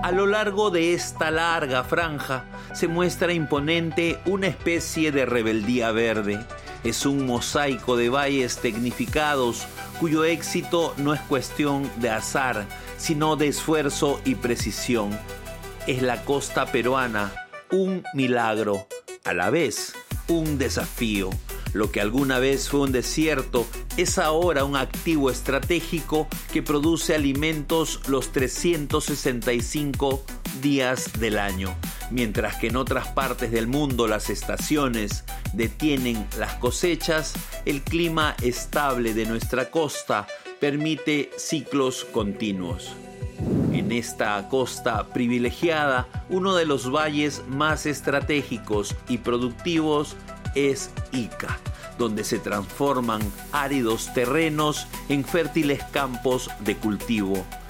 A lo largo de esta larga franja se muestra imponente una especie de rebeldía verde. Es un mosaico de valles tecnificados cuyo éxito no es cuestión de azar, sino de esfuerzo y precisión. Es la costa peruana, un milagro, a la vez un desafío. Lo que alguna vez fue un desierto es ahora un activo estratégico que produce alimentos los 365 días del año. Mientras que en otras partes del mundo las estaciones detienen las cosechas, el clima estable de nuestra costa permite ciclos continuos. En esta costa privilegiada, uno de los valles más estratégicos y productivos es Ica, donde se transforman áridos terrenos en fértiles campos de cultivo.